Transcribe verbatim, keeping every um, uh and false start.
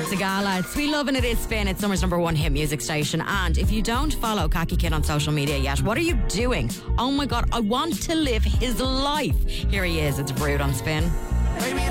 Sigala. It's Sweet Love and It Is Spin. It's summer's number one hit music station. And if you don't follow Khaki Kid on social media yet, what are you doing? Oh my God, I want to live his life. Here he is. It's Brood on Spin.